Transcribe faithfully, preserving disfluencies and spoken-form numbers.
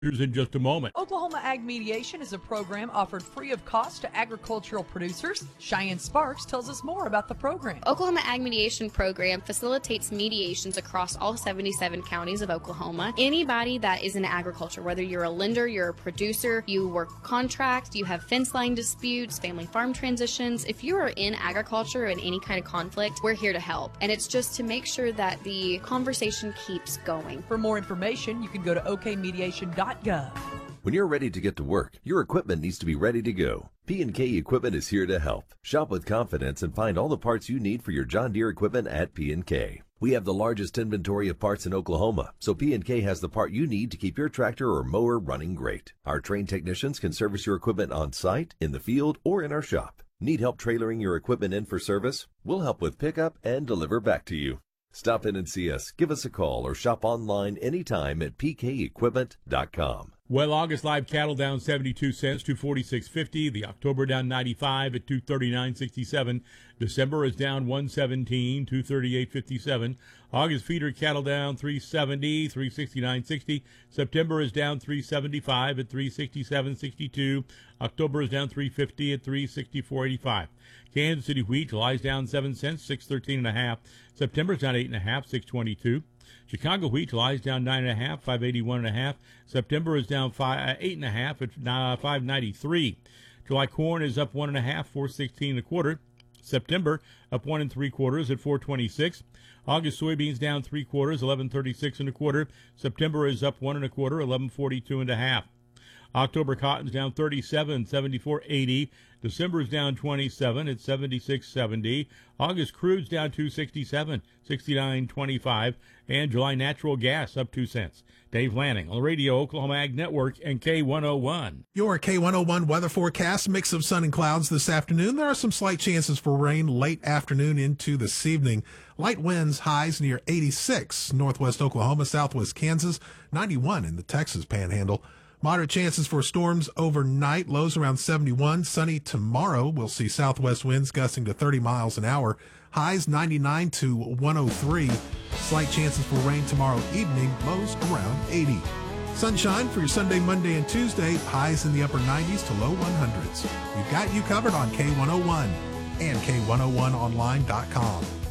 in just a moment. Oklahoma Ag Mediation is a program offered free of cost to agricultural producers. Cheyenne Sparks tells us more about the program. Oklahoma Ag Mediation program facilitates mediations across all seventy-seven counties of Oklahoma. Anybody that is in agriculture, whether you're a lender, you're a producer, you work contract, you have fence line disputes, family farm transitions, if you are in agriculture and any kind of conflict, we're here to help. And it's just to make sure that the conversation keeps going. For more information, you can go to o k mediation dot gov. When you're ready to get to work, your equipment needs to be ready to go. P and K Equipment is here to help. Shop with confidence and find all the parts you need for your John Deere equipment at P and K. We have the largest inventory of parts in Oklahoma, so P and K has the part you need to keep your tractor or mower running great. Our trained technicians can service your equipment on site, in the field, or in our shop. Need help trailering your equipment in for service? We'll help with pickup and deliver back to you. Stop in and see us, give us a call, or shop online anytime at p k equipment dot com. Well, August live cattle down seventy-two cents, two forty-six fifty. The October down ninety-five at two thirty-nine sixty-seven. December is down one seventeen, two thirty-eight fifty-seven. August feeder cattle down three seventy, three sixty-nine sixty. September is down three seventy-five at three sixty-seven sixty-two. October is down three fifty at three sixty-four eighty-five. Kansas City wheat, July's down seven cents, six thirteen and a half. September's down eight and a half, six twenty-two. Chicago wheat, July's down nine and a half, five eighty-one and a half. September is down five, uh, eight and a half at uh, five ninety-three. July corn is up one and a half, four sixteen and a quarter. September up one and three quarters at four twenty-six. August soybeans down three quarters, eleven thirty-six and a quarter. September is up one and a quarter, eleven forty-two and a half. October cotton's down thirty-seven, seventy-four eighty. December's down twenty-seven at seventy-six seventy. August crude's down two sixty-seven, sixty-nine twenty-five. And July natural gas up two cents. Dave Lanning on the radio, Oklahoma Ag Network, and K one oh one. Your K one oh one weather forecast, mix of sun and clouds this afternoon. There are some slight chances for rain late afternoon into this evening. Light winds, highs near eighty-six. Northwest Oklahoma, southwest Kansas, ninety-one in the Texas Panhandle. Moderate chances for storms overnight, lows around seventy-one. Sunny tomorrow. We'll see southwest winds gusting to thirty miles an hour. Highs ninety-nine to one oh three. Slight chances for rain tomorrow evening, lows around eighty. Sunshine for your Sunday, Monday, and Tuesday. Highs in the upper nineties to low hundreds. We've got you covered on K one oh one and K one oh one online dot com.